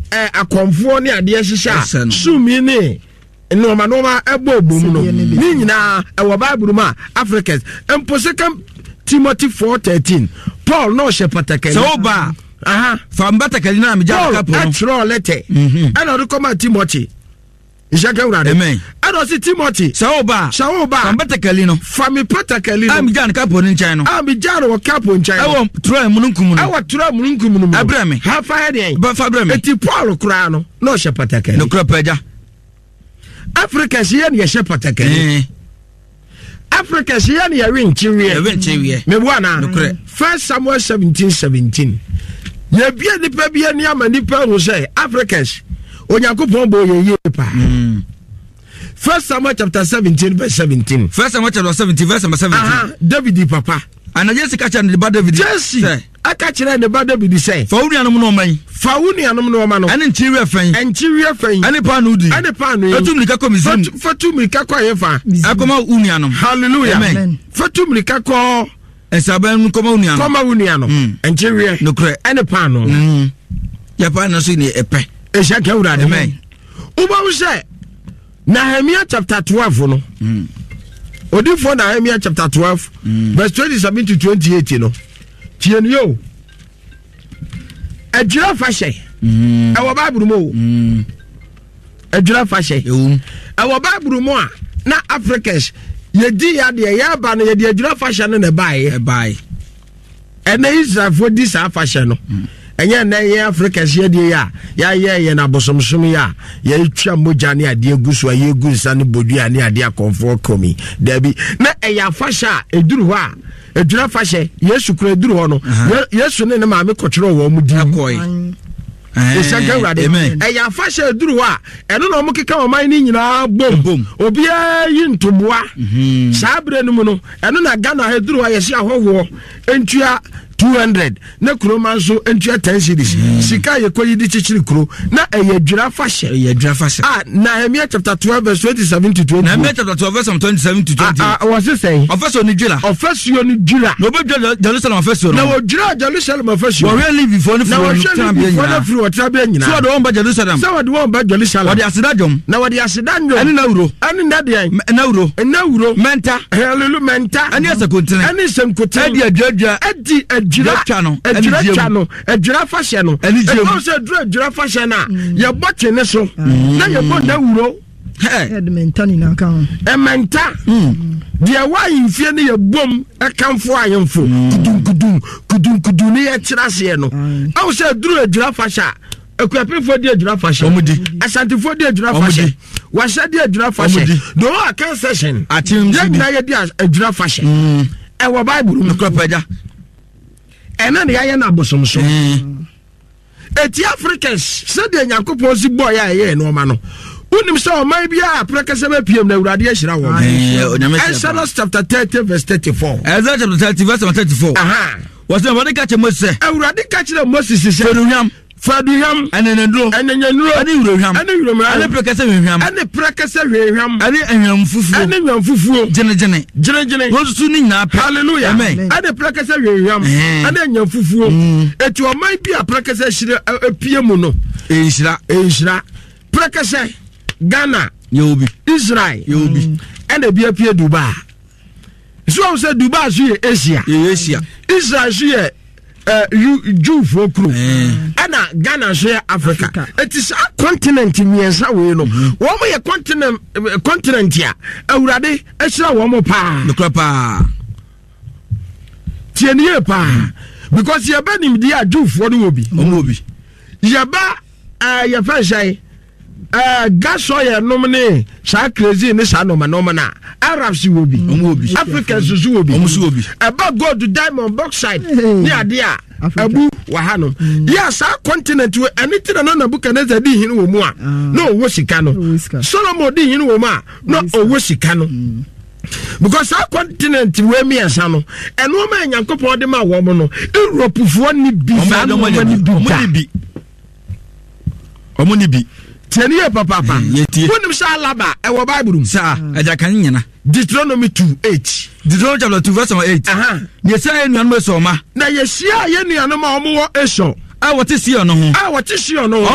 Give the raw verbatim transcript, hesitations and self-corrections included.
eh akonfo ne ade hihya sumi ne no ma no ma ebo bom no ni nyina e wo Bible ma Africans empo second Timothy four thirteen Paul no she patakali so ba aha from patakali na me ja kapo no atro letter and o come Timothy Ishaka urade amen and o si Timothy so ba so ba from patakali no from patakali no am ja kapo no nchai no am ja no kapo nchai e wo tro mununkum no e wo tro mununkum no abrame ha fa de ba fa abrame eti Paul kura no no she patakali no kura paja Africa she ne she patakali Africa she ne ya winchiwe ya winchiwe me bwana First Samuel seventeen seventeen ye bia nipa bia ni ama nipa ro say Africans Onyankopon bo ye ye pa First Samuel chapter seventeen verse seventeen First Samuel chapter seventeen verse seventeen aha David papa ana Jesse ka chan ne ba David Jesse aka kire ne ba David say fa wunu anum no man fa wunu anum no man no ane nchiwe afan nchiwe afan ane pa no di ane pa no fatum lika ko mizim fatum lika ko ye fa akoma wunu anum hallelujah amen fatum lika ko esaban koma wunu anum koma wunu anum nchiwe no kre ane pa no ya pa no so ni epe e shaka urade amen uba wo say Nehemiah chapter twelve no odi for Nehemiah chapter twelve verse twenty-seven to twenty-eight no tienu yo ejira fashe e wo Bible mo ejira fashe e wo Bible mo a na Africans ye di ya de ya ba no ye de ejira fashe no na bae e bae e na Israel for this fashe no enye na ye Africans ye de ya ya ye ye na bosomsom ya ye twa moja ne ade agusu ye gunsa ne bodua ne ade akonfo komi dabi na e ya fashe a eduru ho a ejura fashe Yesu kura eduru ho no Yesu ne ne ma me kotoro wo mu di akoy eh Ishaka urade e ya fashe eduru ho a eno na omukeka o man ni nyina bom obi yi ntoboa sabre no mu no eno na Ghana eduru ho a ye hia hoho entua two hundred na kuro manso entua ten cities sika ye koyi di chichiri kuro na eye dwura fashe eye dwura fashe ah Nehemiah chapter twelve verse twenty-seven to twenty Nehemiah chapter twelve verse twenty-seven to twenty ah was it saying ofeso ni dwura ofeso ni dwura no be Jerusalem ofeso na wo dwura Jerusalem ofeso wo really before ni na wo really before na free water be nyina so do won ba Jerusalem so do won ba Jerusalem wo di asidajom na wo di asidajom ani na uro ani na de na uro na uro menta hallelujah menta ani asakontene ani sankontene adi adwadwa adi adwura chano ejura chano ejura fashe no e say dura ejura fashe na ye boche ne so na ye bo na wuro eh menta ni na kan e menta dia wa yimfie ne ye bom e kanfo ayemfo kudum kudum kudum kudum ne ye kirase no aw say dura ejura fashe ekuapefo di ejura fashe omudi asantifo di ejura fashe washa di ejura fashe do a can session atim na ye di ejura fashe e wo Bible no kropaja ena ne ya na bosomso eti Africans said the Yakopon si boy ya ye no ma no unim so man bia aprekase be piem na urade ahira wo Exodus chapter thirty verse thirty-four Exodus chapter thirty verse thirty-four aha was the one catch Moses urade catch Moses se feruham feruham enenendro enenendro ani uroham ani uroham ani prekase hwehwam ani prekase hwehwam ani ehwam fufuo ani ehwam fufuo jene jene jene jene wo su ni nyina hallelujah amen ani prekase hwehwam ani ehwam fufuo eti o man bia prekase hire epie mu no ehira ehira prekase Ghana yobi Israel yobi and be appear Dubai so I say Dubai is Asia Asia Israel is uh Jew for crew and Ghana is Africa it is a continent in Miensa we know one way a continent continent here awurade ehira wo mo pa the crapa tienie pa because you ba nim dia Jew for no obi obi ya ba uh ya fa shai Uh, gas oil nomine sa crazy ni sa no manoma na Arabs will be Africans will be about gold diamond bauxite ni ade a abu wahano yes our continent we anything na na Nebuchadnezzar di hin wo mu a no wo sika no Solomon di hin wo mu a no wo sika no because our continent we me ansa no eno ma Nyankopon de ma wo mo no Europe fo ni bi sa no ni bi omo ni bi Teniye papa papa wonim sha laba e wo Bible sa aja kan nyina Deuteronomy two eight Deuteronomy chapter two verse eight aha ye sa enuan mo so ma na ye sia ye nuan ma omo wo eso a wote sia no ho a wote sia no